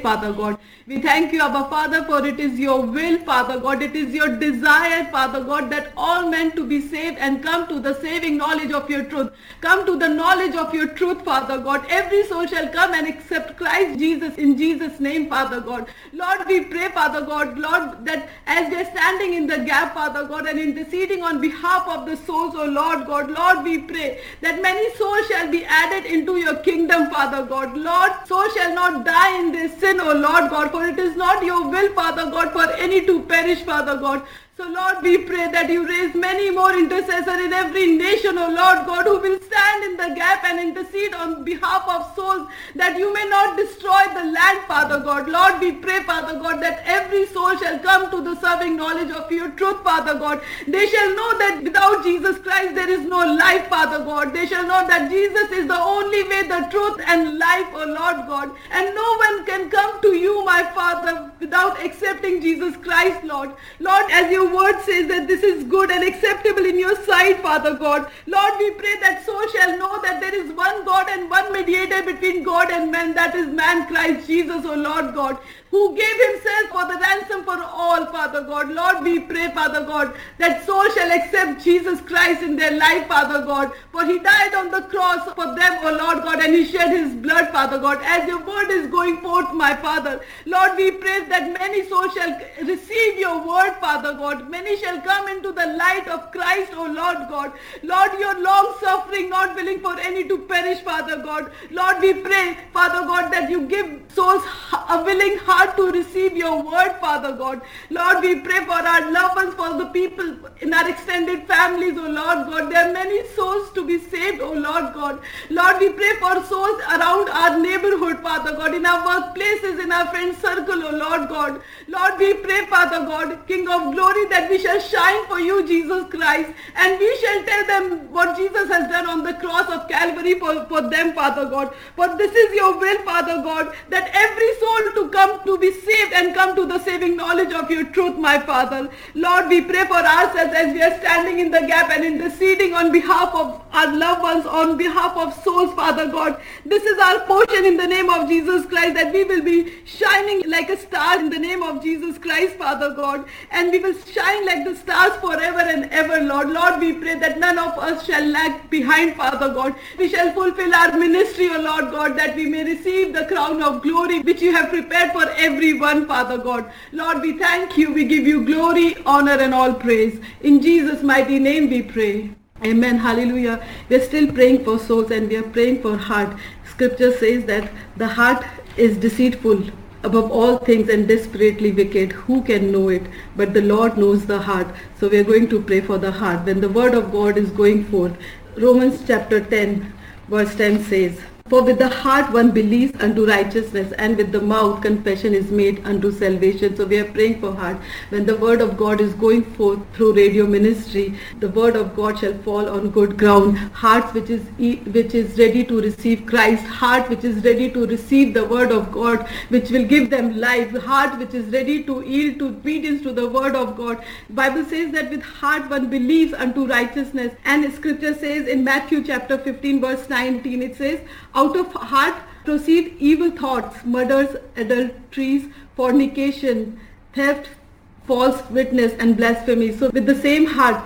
Father God. We thank you, Abba Father, for it is your will, Father God. It is your desire, Father God, that all men to be saved and come to the saving knowledge of your truth. Come to the knowledge of your truth, Father God. Every soul shall come and accept Christ Jesus in Jesus' name, Father God. Lord, we pray, Father God, Lord, that as we are standing in the gap, Father God, and interceding on behalf of the souls, oh Lord God, Lord, we pray that many souls shall be added into your kingdom, Father God. Lord, souls shall not die in their sin, oh Lord God, for it is not your will, Father God, for any to perish, Father God. So Lord, we pray that you raise many more intercessors in every nation, oh Lord God, who will stand in the gap and intercede on behalf of souls, that you may not destroy the land, Father God. Lord, we pray, Father God, that every soul shall come to the serving knowledge of your truth, Father God. They shall know that without Jesus Christ there is no life, Father God. They shall know that Jesus is the only way, the truth and life, oh Lord God. And no one can come to you, my Father, without accepting Jesus Christ, Lord. Lord, as your word says that this is good and acceptable in your sight, Father God. Lord, we pray that so shall know that there is one God and one mediator between God and man, that is man Christ Jesus, O Lord God, who gave himself for the ransom for all, Father God. Lord, we pray, Father God, that soul shall accept Jesus Christ in their life, Father God, for he died on the cross for them, O Lord God, and he shed his blood, Father God. As your word is going forth, my Father, Lord, we pray that many souls shall receive your word, Father God. Many shall come into the light of Christ, O Lord God. Lord, your long suffering, not willing for any to perish, Father God. Lord, we pray, Father God, that you give souls a willing heart to receive your word, Father God. Lord, we pray for our loved ones, for the people in our extended families, O Lord God. There are many souls to be saved, O Lord God. Lord, we pray for souls around our neighborhood, Father God, in our workplaces, in our friend circle, O Lord God. Lord, we pray, Father God, King of glory, that we shall shine for you, Jesus Christ, and we shall tell them what Jesus has done on the cross of Calvary for them, Father God. For this is your will, Father God, that every soul to come to be saved and come to the saving knowledge of your truth, my Father. Lord, we pray for ourselves as we are standing in the gap and interceding on behalf of our loved ones, on behalf of souls, Father God. This is our portion in the name of Jesus Christ, that we will be shining like a star in the name of Jesus Christ, Father God, and we will shine like the stars forever and ever, Lord. Lord, we pray that none of us shall lag behind, Father God. We shall fulfill our ministry, O Lord God, that we may receive the crown of glory which you have prepared for everyone, Father God. Lord, we thank you. We give you glory, honor, and all praise. In Jesus' mighty name we pray. Amen. Hallelujah. We are still praying for souls, and we are praying for heart. Scripture says that the heart is deceitful above all things and desperately wicked. Who can know it? But the Lord knows the heart. So we are going to pray for the heart. When the word of God is going forth, Romans chapter 10 verse 10 says, "For with the heart one believes unto righteousness, and with the mouth confession is made unto salvation." So we are praying for heart. When the word of God is going forth through radio ministry, the word of God shall fall on good ground. Hearts which is ready to receive Christ, heart which is ready to receive the word of God, which will give them life. Heart which is ready to yield to obedience to the word of God. Bible says that with heart one believes unto righteousness, and Scripture says in Matthew chapter 15 verse 19, it says, "Out of heart proceed evil thoughts, murders, adulteries, fornication, theft, false witness, and blasphemy." So with the same heart,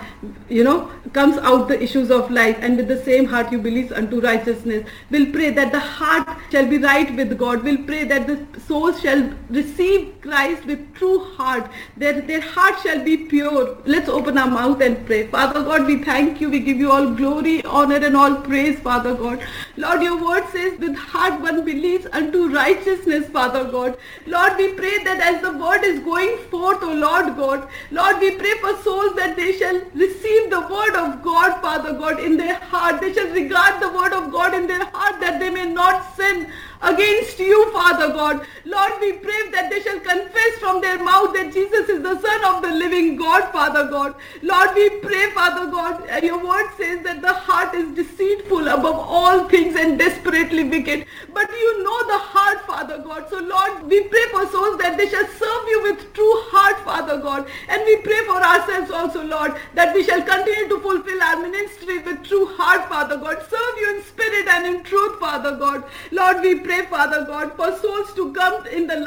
comes out the issues of life, and with the same heart you believe unto righteousness. We'll pray that the heart shall be right with God. We'll pray that the souls shall receive Christ with true heart. Their heart shall be pure. Let's open our mouth and pray. Father God, we thank you. We give you all glory, honor, and all praise, Father God. Lord, your word says with heart one believes unto righteousness, Father God. Lord, we pray that as the word is going forth, O Lord God, Lord, we pray for souls that they shall receive the word of God, Father God, in their heart. They shall regard the word of God in their heart, that they may not sin against you, Father God. Lord, we pray that they shall confess from their mouth that Jesus is the Son of the living God, Father God. Lord, we pray, Father God, your word says that the heart is deceitful above all things and desperately wicked. But you know the heart, Father God. So Lord, we pray for souls that they shall serve you with true heart, Father God. And we pray for ourselves also, Lord, that we shall continue to fulfill our ministry with true heart, Father God. Serve you in spirit and in truth, Father God. Lord, we pray, Father God, for souls to come in the